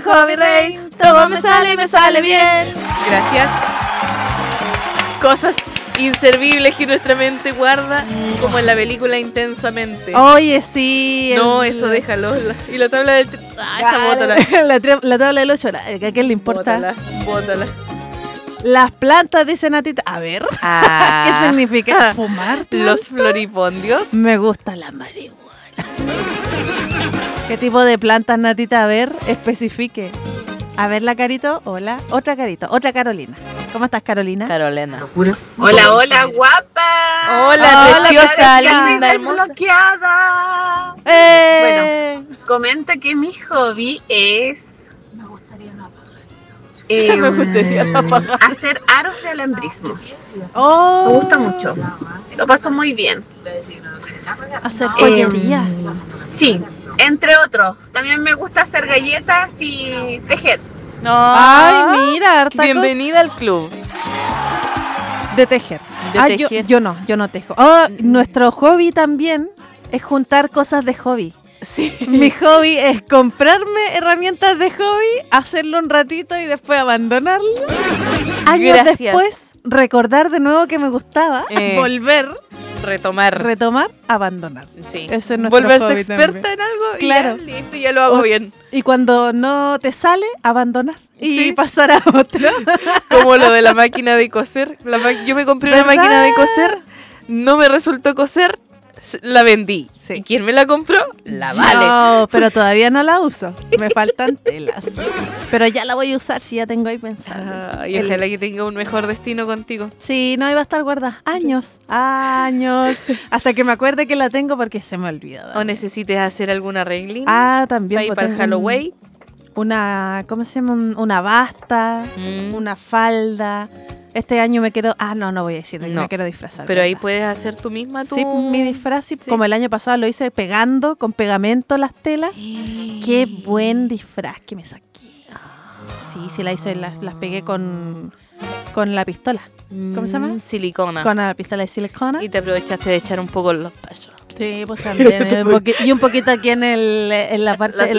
hobby rey, todo me sale y me sale bien. Gracias. Cosas inservibles que nuestra mente guarda, como en la película Intensamente. Oye, sí. No, eso déjalo. Y la tabla del... esa bótala. La tabla del 8, ¿a quién le importa? Bótala. Las plantas, dice Natita. A ver, ¿qué significa fumar? Los floripondios. Me gusta la marihuana. ¿Qué tipo de plantas, Natita? A ver, especifique. A ver, la Carito. Hola. Otra Carito. Otra Carolina. ¿Cómo estás, Carolina? Carolina. Hola, hola, guapa. Hola, preciosa, linda, hermosa. Desbloqueada. Bueno, comenta que mi hobby es... Me gustaría hacer aros de alambrismo. Me gusta mucho. Lo paso muy bien. Hacer joyería. Sí, entre otros. También me gusta hacer galletas y tejer. No. Ay, mira, harta bienvenida al club. De tejer. tejer. Yo no tejo. Nuestro hobby también es juntar cosas de hobby. Sí. Mi hobby es comprarme herramientas de hobby, hacerlo un ratito y después abandonarlo. Años después, recordar de nuevo que me gustaba, volver, retomar, abandonar. Sí. Ese es nuestro volverse hobby experta también. en algo, claro. Y ya, listo, ya lo hago bien. Y cuando no te sale, abandonar y sí. pasar a otro. Como lo de la máquina de coser. Yo me compré una máquina de coser, no me resultó coser, la vendí. Sí. ¿Y quién me la compró? La Vale. No, pero todavía no la uso. Me faltan telas. Pero ya la voy a usar si ya tengo ahí pensado. Y ojalá que tenga un mejor destino contigo. Sí, no, iba a estar guardada años. Hasta que me acuerde que la tengo porque se me olvidó. O necesites hacer algún arreglín. También. Para el Halloween. ¿Cómo se llama? Una basta, una falda. Este año me quiero... no voy a decir, me quiero disfrazar. Pero ahí puedes hacer tú misma tu... Sí, mi disfraz, sí. Como el año pasado lo hice pegando con pegamento las telas. Qué buen disfraz que me saqué. Sí, la hice, las pegué con la pistola. ¿Cómo se llama? Silicona. Con la pistola de silicona. Y te aprovechaste de echar un poco los payos. Sí, pues también. Y un poquito aquí en la parte...